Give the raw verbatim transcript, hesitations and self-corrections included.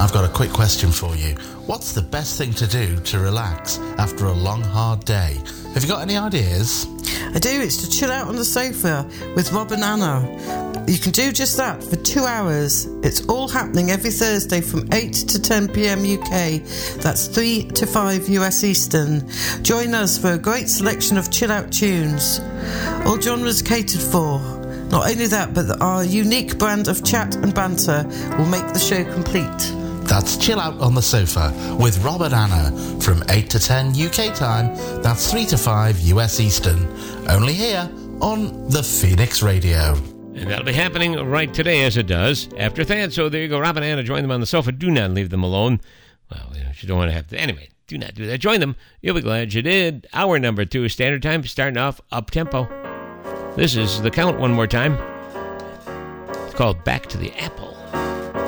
I've got a quick question for you. What's the best thing to do to relax after a long, hard day? Have you got any ideas? I do. It's to chill out on the sofa with Rob and Anna. You can do just that for two hours. It's all happening every Thursday from eight to ten p.m. U K. That's three to five U S Eastern. Join us for a great selection of chill-out tunes. All genres catered for. Not only that, but our unique brand of chat and banter will make the show complete. That's Chill Out on the Sofa with Rob and Anna from eight to ten U K time. That's three to five U S Eastern. Only here on the Phoenix Radio. And that'll be happening right today, as it does after Thad. So there you go. Rob and Anna, join them on the sofa. Do not leave them alone. Well, you know, you don't want to have to. Anyway, do not do that. Join them. You'll be glad you did. Hour number two, standard time, starting off up-tempo. This is The Count one more time. It's called Back to the Apple.